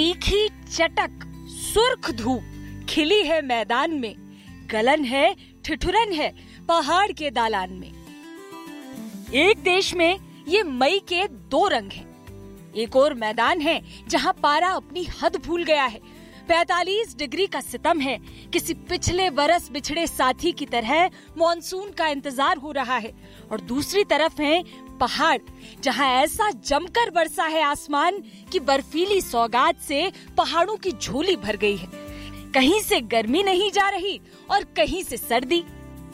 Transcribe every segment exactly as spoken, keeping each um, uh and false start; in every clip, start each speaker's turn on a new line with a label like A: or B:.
A: तीखी चटक सुर्ख धूप खिली है मैदान में, गलन है ठिठुरन है पहाड़ के दालान में। एक देश में ये मई के दो रंग हैं। एक और मैदान है जहां पारा अपनी हद भूल गया है। पैंतालीस डिग्री का सितम है। किसी पिछले बरस बिछड़े साथी की तरह मॉनसून का इंतजार हो रहा है। और दूसरी तरफ है पहाड़, जहां ऐसा जमकर बरसा है आसमान कि बर्फीली सौगात से पहाड़ों की झोली भर गई है। कहीं से गर्मी नहीं जा रही और कहीं से सर्दी।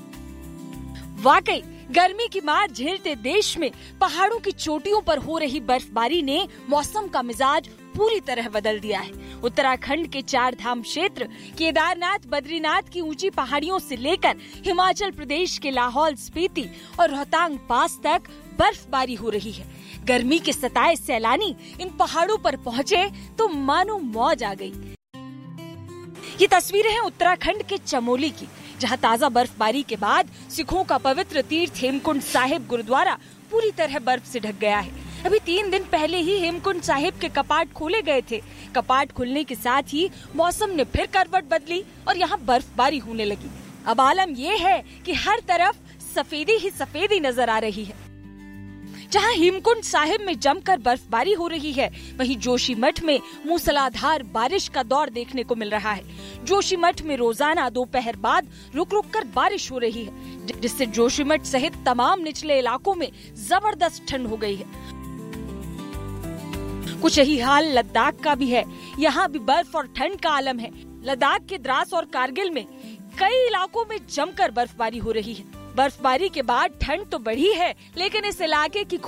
A: वाकई गर्मी की मार झेलते देश में पहाड़ों की चोटियों पर हो रही बर्फबारी ने मौसम का मिजाज पूरी तरह बदल दिया है। उत्तराखंड के चार धाम क्षेत्र, केदारनाथ, बद्रीनाथ की ऊंची पहाड़ियों से लेकर हिमाचल प्रदेश के लाहौल स्पीति और रोहतांग पास तक बर्फबारी हो रही है। गर्मी के सताए सैलानी इन पहाड़ों पर पहुँचे तो मानो मौज आ गई। ये तस्वीरें हैं उत्तराखंड के चमोली की, जहां ताजा बर्फबारी के बाद सिखों का पवित्र तीर्थ हेमकुंड साहिब गुरुद्वारा पूरी तरह बर्फ से ढक गया है। अभी तीन दिन पहले ही हेमकुंड साहिब के कपाट खोले गए थे। कपाट खुलने के साथ ही मौसम ने फिर करवट बदली और यहाँ बर्फबारी होने लगी। अब आलम ये है कि हर तरफ सफेदी ही सफेदी नजर आ रही है। जहां हेमकुंड साहिब में जमकर बर्फबारी हो रही है, वहीं जोशीमठ में मूसलाधार बारिश का दौर देखने को मिल रहा है। जोशीमठ में रोजाना दोपहर बाद रुक रुक कर बारिश हो रही है, जिससे जोशीमठ सहित तमाम निचले इलाकों में जबरदस्त ठंड हो गई है। कुछ यही हाल लद्दाख का भी है। यहाँ भी बर्फ और ठंड का आलम है। लद्दाख के द्रास और कारगिल में कई इलाकों में जमकर बर्फबारी हो रही है। बर्फबारी के बाद ठंड तो बढ़ी है, लेकिन इस इलाके की